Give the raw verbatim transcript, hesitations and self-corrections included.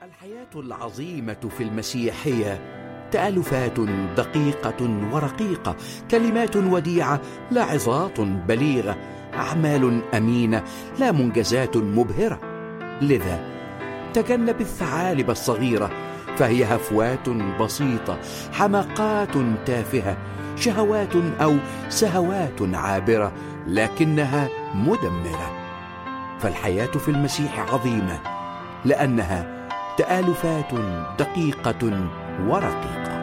الحياة العظيمة في المسيح هي تألفات دقيقة ورقيقة، كلمات وديعة لا عظات بليغة، أعمال أمينة لا منجزات مبهرة. لذا تجنب الثعالب الصغيرة، فهي هفوات بسيطة، حماقات تافهة، شهوات أو سهوات عابرة لكنها مدمرة. فالحياة في المسيح عظيمة لأنها تآلفات دقيقة ورقيقة.